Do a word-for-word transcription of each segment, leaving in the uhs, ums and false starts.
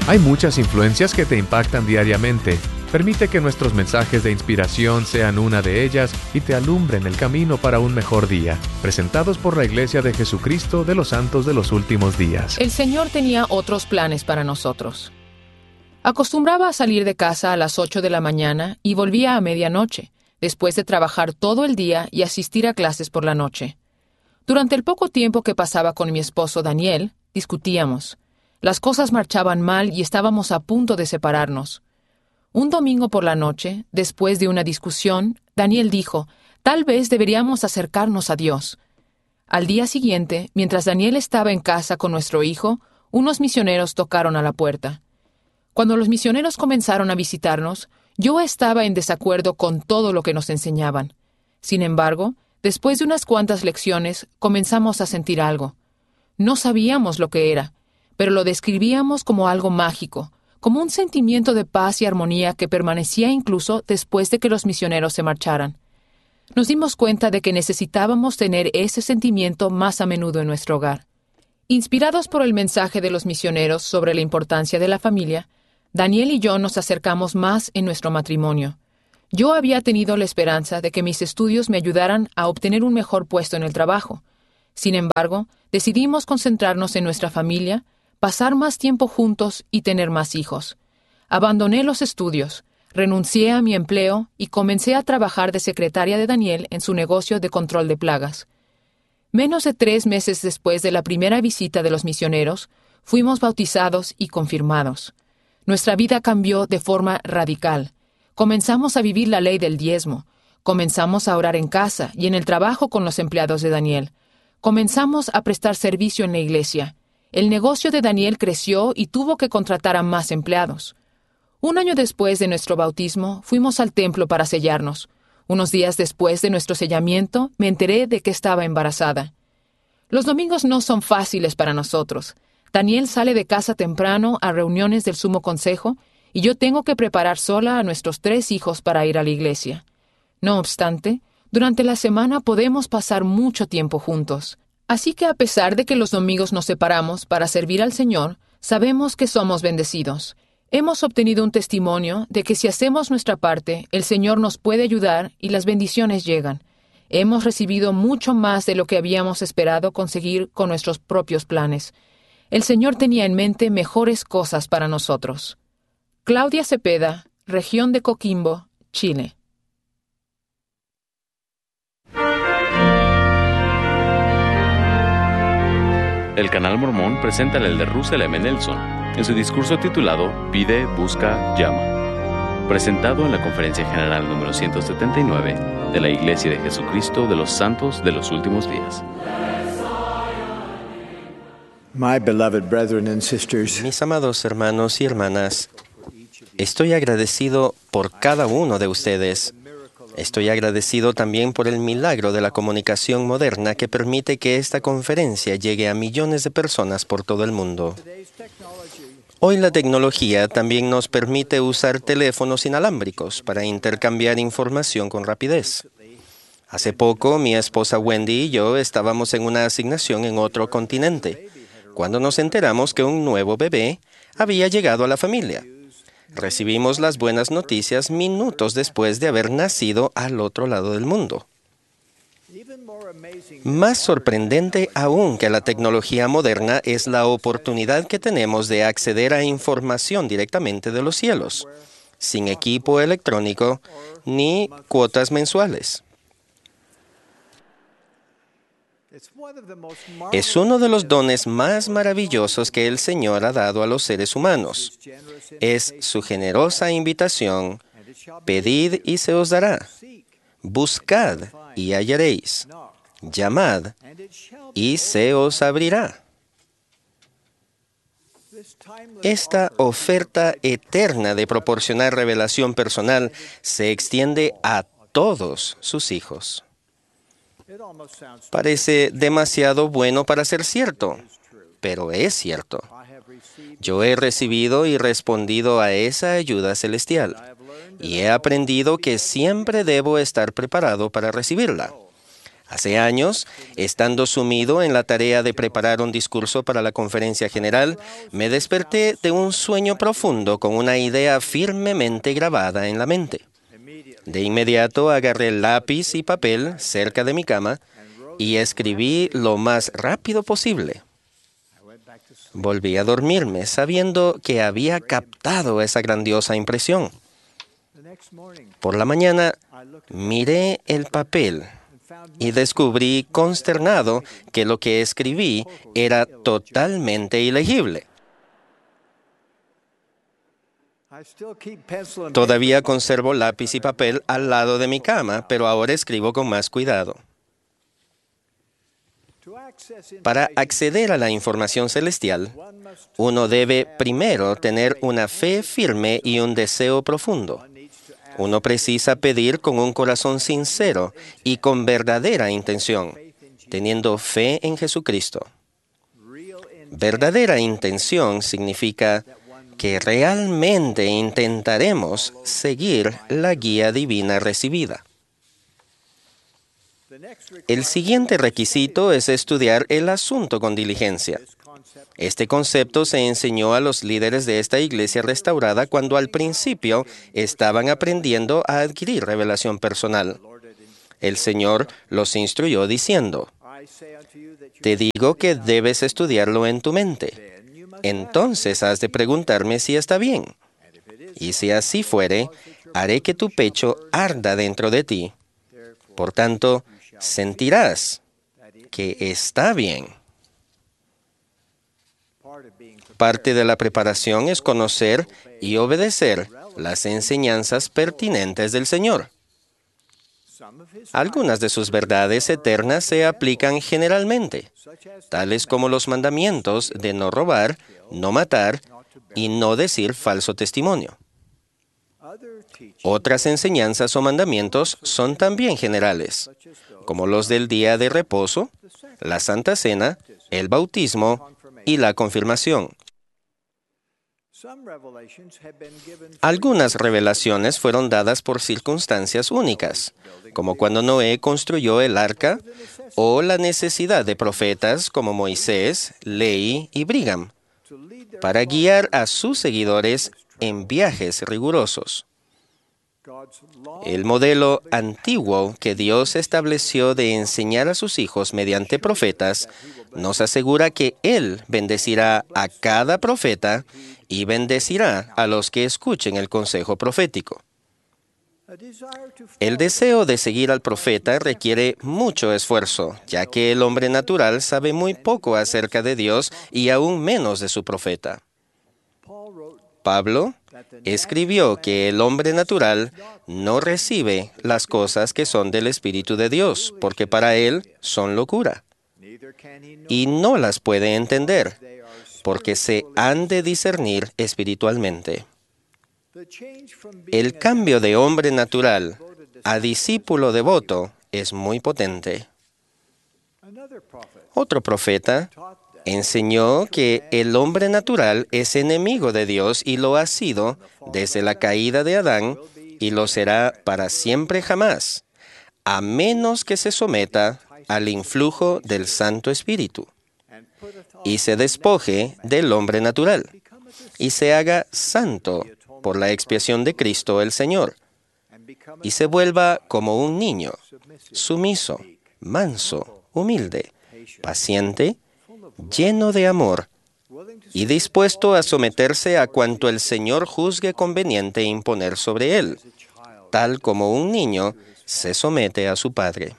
Hay muchas influencias que te impactan diariamente. Permite que nuestros mensajes de inspiración sean una de ellas y te alumbren el camino para un mejor día. Presentados por la Iglesia de Jesucristo de los Santos de los Últimos Días. El Señor tenía otros planes para nosotros. Acostumbraba a salir de casa a las ocho de la mañana y volvía a medianoche, después de trabajar todo el día y asistir a clases por la noche. Durante el poco tiempo que pasaba con mi esposo Daniel, discutíamos. Las cosas marchaban mal y estábamos a punto de separarnos. Un domingo por la noche, después de una discusión, Daniel dijo, tal vez deberíamos acercarnos a Dios. Al día siguiente, mientras Daniel estaba en casa con nuestro hijo, unos misioneros tocaron a la puerta. Cuando los misioneros comenzaron a visitarnos, yo estaba en desacuerdo con todo lo que nos enseñaban. Sin embargo, después de unas cuantas lecciones, comenzamos a sentir algo. No sabíamos lo que era, pero lo describíamos como algo mágico, como un sentimiento de paz y armonía que permanecía incluso después de que los misioneros se marcharan. Nos dimos cuenta de que necesitábamos tener ese sentimiento más a menudo en nuestro hogar. Inspirados por el mensaje de los misioneros sobre la importancia de la familia, Daniel y yo nos acercamos más en nuestro matrimonio. Yo había tenido la esperanza de que mis estudios me ayudaran a obtener un mejor puesto en el trabajo. Sin embargo, decidimos concentrarnos en nuestra familia, pasar más tiempo juntos y tener más hijos. Abandoné los estudios, renuncié a mi empleo y comencé a trabajar de secretaria de Daniel en su negocio de control de plagas. Menos de tres meses después de la primera visita de los misioneros, fuimos bautizados y confirmados. Nuestra vida cambió de forma radical. Comenzamos a vivir la ley del diezmo. Comenzamos a orar en casa y en el trabajo con los empleados de Daniel. Comenzamos a prestar servicio en la iglesia. El negocio de Daniel creció y tuvo que contratar a más empleados. Un año después de nuestro bautismo, fuimos al templo para sellarnos. Unos días después de nuestro sellamiento, me enteré de que estaba embarazada. Los domingos no son fáciles para nosotros. Daniel sale de casa temprano a reuniones del Sumo Consejo y yo tengo que preparar sola a nuestros tres hijos para ir a la iglesia. No obstante, durante la semana podemos pasar mucho tiempo juntos. Así que a pesar de que los domingos nos separamos para servir al Señor, sabemos que somos bendecidos. Hemos obtenido un testimonio de que si hacemos nuestra parte, el Señor nos puede ayudar y las bendiciones llegan. Hemos recibido mucho más de lo que habíamos esperado conseguir con nuestros propios planes. El Señor tenía en mente mejores cosas para nosotros. Claudia Cepeda, región de Coquimbo, Chile. El Canal Mormón presenta el elder Russell M. Nelson en su discurso titulado Pide, Busca, Llama, presentado en la Conferencia General número ciento setenta y nueve de la Iglesia de Jesucristo de los Santos de los Últimos Días. My beloved brethren and sisters, Mis amados hermanos y hermanas, estoy agradecido por cada uno de ustedes. Estoy agradecido también por el milagro de la comunicación moderna que permite que esta conferencia llegue a millones de personas por todo el mundo. Hoy la tecnología también nos permite usar teléfonos inalámbricos para intercambiar información con rapidez. Hace poco, mi esposa Wendy y yo estábamos en una asignación en otro continente, cuando nos enteramos que un nuevo bebé había llegado a la familia. Recibimos las buenas noticias minutos después de haber nacido al otro lado del mundo. Más sorprendente aún que la tecnología moderna es la oportunidad que tenemos de acceder a información directamente de los cielos, sin equipo electrónico ni cuotas mensuales. Es uno de los dones más maravillosos que el Señor ha dado a los seres humanos. Es su generosa invitación: pedid y se os dará, buscad y hallaréis, llamad y se os abrirá. Esta oferta eterna de proporcionar revelación personal se extiende a todos sus hijos. Parece demasiado bueno para ser cierto, pero es cierto. Yo he recibido y respondido a esa ayuda celestial, y he aprendido que siempre debo estar preparado para recibirla. Hace años, estando sumido en la tarea de preparar un discurso para la conferencia general, me desperté de un sueño profundo con una idea firmemente grabada en la mente. De inmediato agarré lápiz y papel cerca de mi cama y escribí lo más rápido posible. Volví a dormirme sabiendo que había captado esa grandiosa impresión. Por la mañana miré el papel y descubrí consternado que lo que escribí era totalmente ilegible. Todavía conservo lápiz y papel al lado de mi cama, pero ahora escribo con más cuidado. Para acceder a la información celestial, uno debe primero tener una fe firme y un deseo profundo. Uno precisa pedir con un corazón sincero y con verdadera intención, teniendo fe en Jesucristo. Verdadera intención significa que realmente intentaremos seguir la guía divina recibida. El siguiente requisito es estudiar el asunto con diligencia. Este concepto se enseñó a los líderes de esta iglesia restaurada cuando al principio estaban aprendiendo a adquirir revelación personal. El Señor los instruyó diciendo, «Te digo que debes estudiarlo en tu mente. Entonces has de preguntarme si está bien. Y si así fuere, haré que tu pecho arda dentro de ti. Por tanto, sentirás que está bien». Parte de la preparación es conocer y obedecer las enseñanzas pertinentes del Señor. Algunas de sus verdades eternas se aplican generalmente, tales como los mandamientos de no robar, no matar y no decir falso testimonio. Otras enseñanzas o mandamientos son también generales, como los del día de reposo, la Santa Cena, el bautismo y la confirmación. Algunas revelaciones fueron dadas por circunstancias únicas, como cuando Noé construyó el arca, o la necesidad de profetas como Moisés, Lehi y Brigham, para guiar a sus seguidores en viajes rigurosos. El modelo antiguo que Dios estableció de enseñar a sus hijos mediante profetas nos asegura que Él bendecirá a cada profeta y bendecirá a los que escuchen el consejo profético. El deseo de seguir al profeta requiere mucho esfuerzo, ya que el hombre natural sabe muy poco acerca de Dios y aún menos de su profeta. Pablo escribió que el hombre natural no recibe las cosas que son del Espíritu de Dios, porque para él son locura, y no las puede entender, porque se han de discernir espiritualmente. El cambio de hombre natural a discípulo devoto es muy potente. Otro profeta enseñó que el hombre natural es enemigo de Dios y lo ha sido desde la caída de Adán y lo será para siempre jamás, a menos que se someta al influjo del Santo Espíritu y se despoje del hombre natural y se haga santo por la expiación de Cristo el Señor y se vuelva como un niño, sumiso, manso, humilde, paciente, lleno de amor y dispuesto a someterse a cuanto el Señor juzgue conveniente imponer sobre él, tal como un niño se somete a su padre.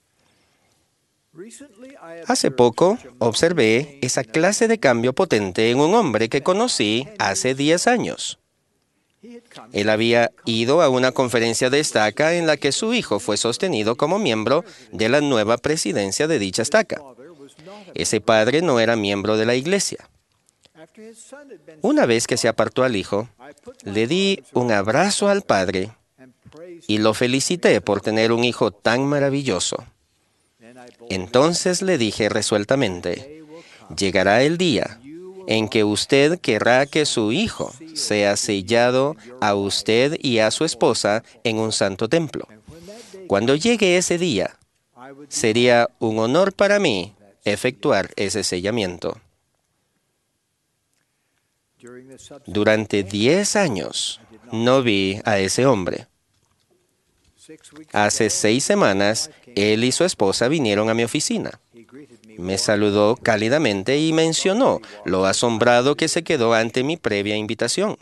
Hace poco observé esa clase de cambio potente en un hombre que conocí hace diez años. Él había ido a una conferencia de estaca en la que su hijo fue sostenido como miembro de la nueva presidencia de dicha estaca. Ese padre no era miembro de la iglesia. Una vez que se apartó al hijo, le di un abrazo al padre y lo felicité por tener un hijo tan maravilloso. Entonces le dije resueltamente, llegará el día en que usted querrá que su hijo sea sellado a usted y a su esposa en un santo templo. Cuando llegue ese día, sería un honor para mí efectuar ese sellamiento. Durante diez años no vi a ese hombre. Hace seis semanas, él y su esposa vinieron a mi oficina. Me saludó cálidamente y mencionó lo asombrado que se quedó ante mi previa invitación.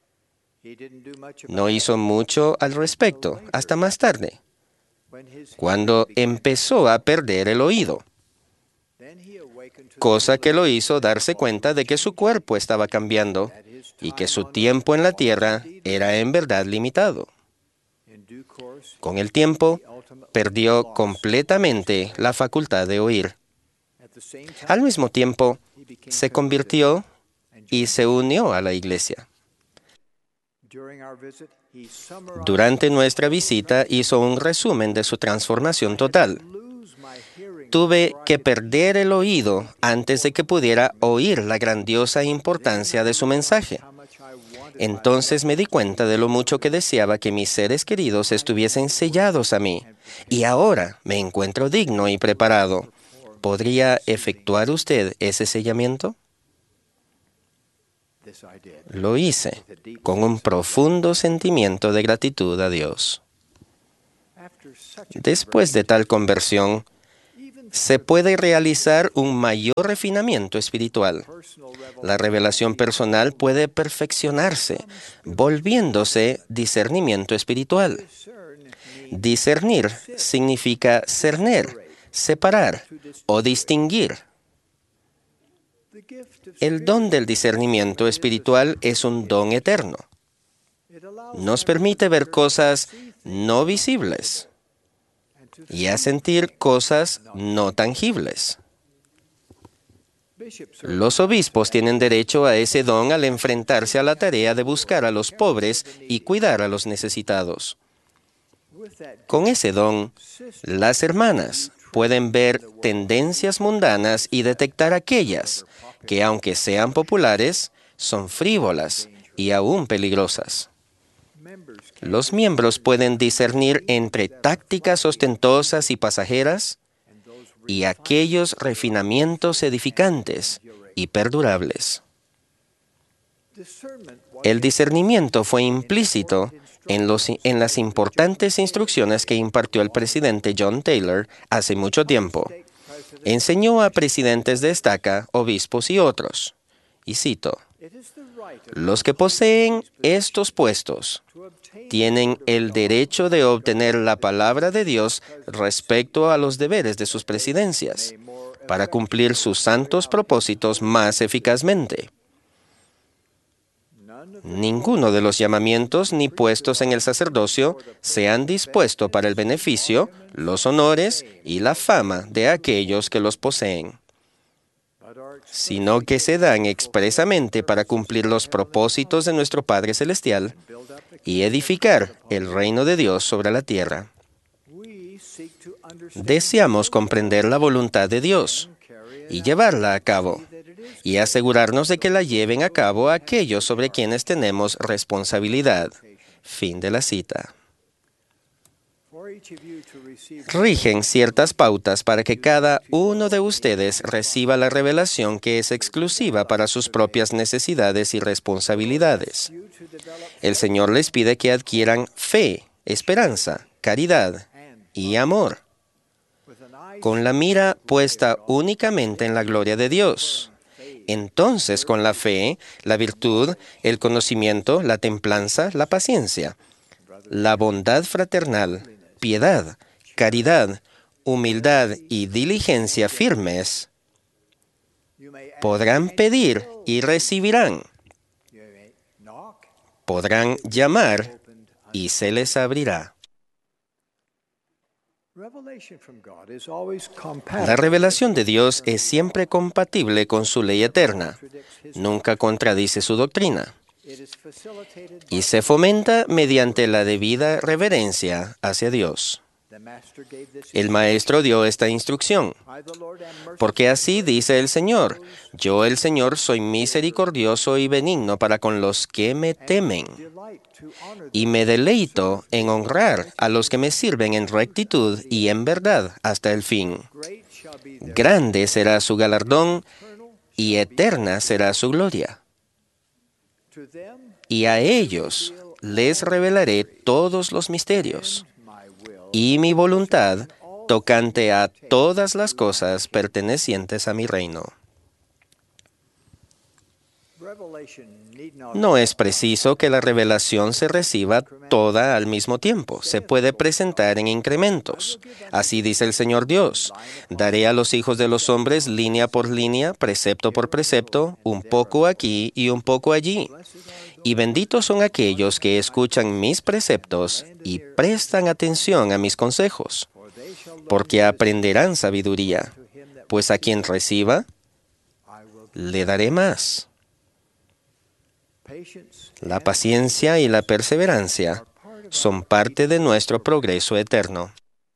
No hizo mucho al respecto hasta más tarde, cuando empezó a perder el oído, cosa que lo hizo darse cuenta de que su cuerpo estaba cambiando y que su tiempo en la tierra era en verdad limitado. Con el tiempo, perdió completamente la facultad de oír. Al mismo tiempo, se convirtió y se unió a la iglesia. Durante nuestra visita hizo un resumen de su transformación total. Tuve que perder el oído antes de que pudiera oír la grandiosa importancia de su mensaje. Entonces me di cuenta de lo mucho que deseaba que mis seres queridos estuviesen sellados a mí, y ahora me encuentro digno y preparado. ¿Podría efectuar usted ese sellamiento? Lo hice con un profundo sentimiento de gratitud a Dios. Después de tal conversión, se puede realizar un mayor refinamiento espiritual. La revelación personal puede perfeccionarse, volviéndose discernimiento espiritual. Discernir significa cerner, separar o distinguir. El don del discernimiento espiritual es un don eterno. Nos permite ver cosas no visibles y a sentir cosas no tangibles. Los obispos tienen derecho a ese don al enfrentarse a la tarea de buscar a los pobres y cuidar a los necesitados. Con ese don, las hermanas pueden ver tendencias mundanas y detectar aquellas que, aunque sean populares, son frívolas y aún peligrosas. Los miembros pueden discernir entre tácticas ostentosas y pasajeras y aquellos refinamientos edificantes y perdurables. El discernimiento fue implícito en, los, en las importantes instrucciones que impartió el presidente John Taylor hace mucho tiempo. Enseñó a presidentes de estaca, obispos y otros, y cito, «Los que poseen estos puestos tienen el derecho de obtener la palabra de Dios respecto a los deberes de sus presidencias, para cumplir sus santos propósitos más eficazmente. Ninguno de los llamamientos ni puestos en el sacerdocio se han dispuesto para el beneficio, los honores y la fama de aquellos que los poseen, sino que se dan expresamente para cumplir los propósitos de nuestro Padre Celestial y edificar el reino de Dios sobre la tierra. Deseamos comprender la voluntad de Dios y llevarla a cabo, y asegurarnos de que la lleven a cabo aquellos sobre quienes tenemos responsabilidad». Fin de la cita. Rigen ciertas pautas para que cada uno de ustedes reciba la revelación que es exclusiva para sus propias necesidades y responsabilidades. El Señor les pide que adquieran fe, esperanza, caridad y amor, con la mira puesta únicamente en la gloria de Dios. Entonces, con la fe, la virtud, el conocimiento, la templanza, la paciencia, la bondad fraternal, piedad, caridad, humildad y diligencia firmes, podrán pedir y recibirán. Podrán llamar y se les abrirá. La revelación de Dios es siempre compatible con su ley eterna, nunca contradice su doctrina, y se fomenta mediante la debida reverencia hacia Dios. El Maestro dio esta instrucción, porque así dice el Señor: «Yo, el Señor, soy misericordioso y benigno para con los que me temen, y me deleito en honrar a los que me sirven en rectitud y en verdad hasta el fin. Grande será su galardón y eterna será su gloria. Y a ellos les revelaré todos los misterios y mi voluntad tocante a todas las cosas pertenecientes a mi reino. No es preciso que la revelación se reciba toda al mismo tiempo. Se puede presentar en incrementos. Así dice el Señor Dios: daré a los hijos de los hombres línea por línea, precepto por precepto, un poco aquí y un poco allí. Y benditos son aquellos que escuchan mis preceptos y prestan atención a mis consejos, porque aprenderán sabiduría, pues a quien reciba, le daré más. La paciencia y la perseverancia son parte de nuestro progreso eterno.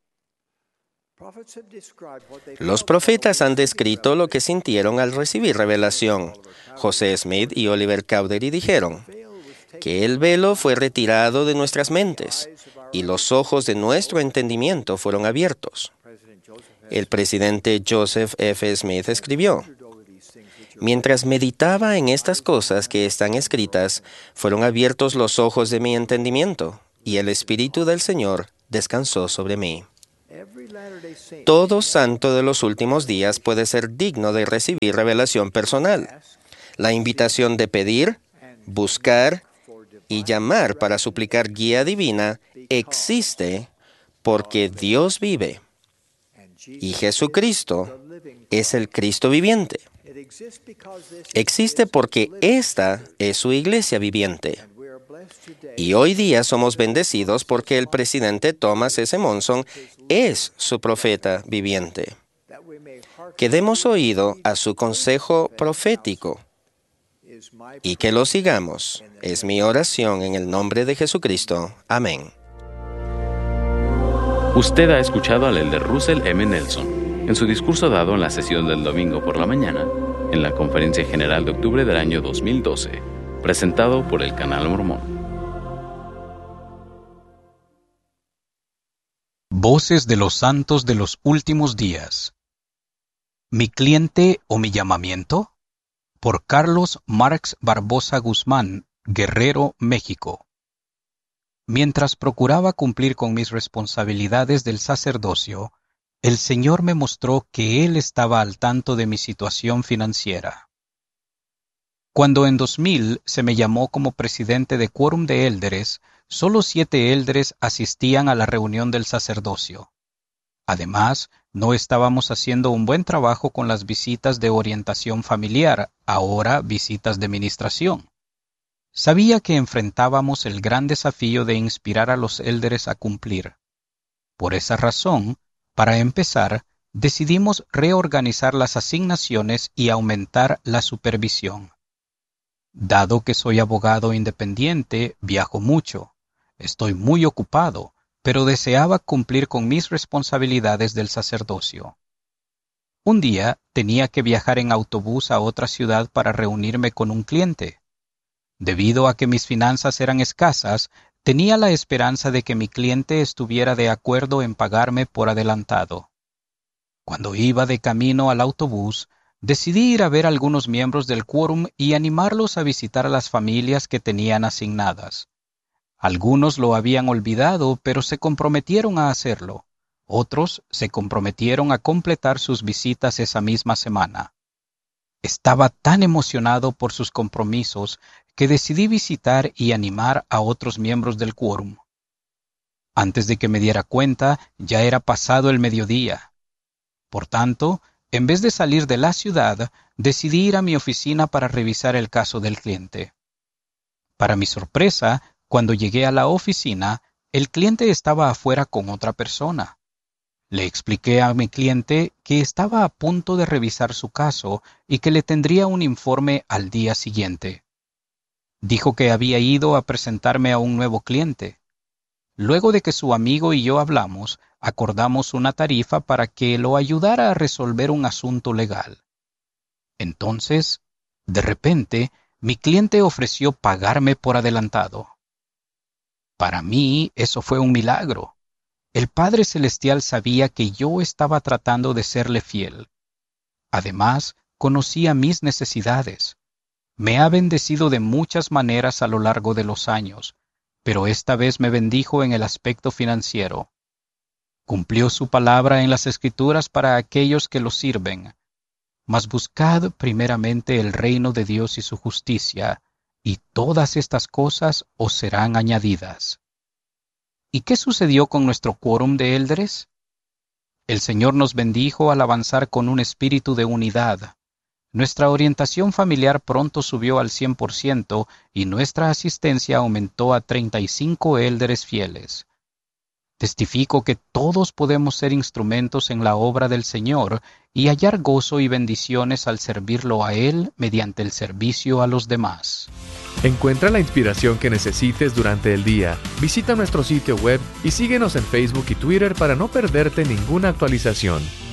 Los profetas han descrito lo que sintieron al recibir revelación. José Smith y Oliver Cowdery dijeron que el velo fue retirado de nuestras mentes y los ojos de nuestro entendimiento fueron abiertos. El presidente Joseph F. Smith escribió: mientras meditaba en estas cosas que están escritas, fueron abiertos los ojos de mi entendimiento, y el Espíritu del Señor descansó sobre mí. Todo santo de los últimos días puede ser digno de recibir revelación personal. La invitación de pedir, buscar y llamar para suplicar guía divina existe porque Dios vive, y Jesucristo es el Cristo viviente. Existe porque esta es su iglesia viviente. Y hoy día somos bendecidos porque el presidente Thomas S. Monson es su profeta viviente. Que demos oído a su consejo profético y que lo sigamos. Es mi oración en el nombre de Jesucristo. Amén. Usted ha escuchado al elder Russell M. Nelson en su discurso dado en la sesión del domingo por la mañana en la Conferencia General de octubre del año dos mil doce, presentado por el Canal Mormón. Voces de los santos de los últimos días. ¿Mi cliente o mi llamamiento? Por Carlos Marx Barbosa Guzmán, Guerrero, México. Mientras procuraba cumplir con mis responsabilidades del sacerdocio, el Señor me mostró que Él estaba al tanto de mi situación financiera. Cuando en dos mil se me llamó como presidente de Quórum de Élderes, solo siete élderes asistían a la reunión del sacerdocio. Además, no estábamos haciendo un buen trabajo con las visitas de orientación familiar, ahora visitas de ministración. Sabía que enfrentábamos el gran desafío de inspirar a los élderes a cumplir. Por esa razón, para empezar, decidimos reorganizar las asignaciones y aumentar la supervisión. Dado que soy abogado independiente, viajo mucho. Estoy muy ocupado, pero deseaba cumplir con mis responsabilidades del sacerdocio. Un día tenía que viajar en autobús a otra ciudad para reunirme con un cliente. Debido a que mis finanzas eran escasas, tenía la esperanza de que mi cliente estuviera de acuerdo en pagarme por adelantado. Cuando iba de camino al autobús, decidí ir a ver a algunos miembros del quórum y animarlos a visitar a las familias que tenían asignadas. Algunos lo habían olvidado, pero se comprometieron a hacerlo. Otros se comprometieron a completar sus visitas esa misma semana. Estaba tan emocionado por sus compromisos que decidí visitar y animar a otros miembros del quórum. Antes de que me diera cuenta, ya era pasado el mediodía. Por tanto, en vez de salir de la ciudad, decidí ir a mi oficina para revisar el caso del cliente. Para mi sorpresa, cuando llegué a la oficina, el cliente estaba afuera con otra persona. Le expliqué a mi cliente que estaba a punto de revisar su caso y que le tendría un informe al día siguiente. Dijo que había ido a presentarme a un nuevo cliente. Luego de que su amigo y yo hablamos, acordamos una tarifa para que lo ayudara a resolver un asunto legal. Entonces, de repente, mi cliente ofreció pagarme por adelantado. Para mí, eso fue un milagro. El Padre Celestial sabía que yo estaba tratando de serle fiel. Además, conocía mis necesidades. Me ha bendecido de muchas maneras a lo largo de los años, pero esta vez me bendijo en el aspecto financiero. Cumplió su palabra en las Escrituras para aquellos que lo sirven. Mas buscad primeramente el reino de Dios y su justicia, y todas estas cosas os serán añadidas. ¿Y qué sucedió con nuestro quórum de élderes? El Señor nos bendijo al avanzar con un espíritu de unidad. Nuestra orientación familiar pronto subió al cien por ciento y nuestra asistencia aumentó a treinta y cinco élderes fieles. Testifico que todos podemos ser instrumentos en la obra del Señor y hallar gozo y bendiciones al servirlo a Él mediante el servicio a los demás. Encuentra la inspiración que necesites durante el día. Visita nuestro sitio web y síguenos en Facebook y Twitter para no perderte ninguna actualización.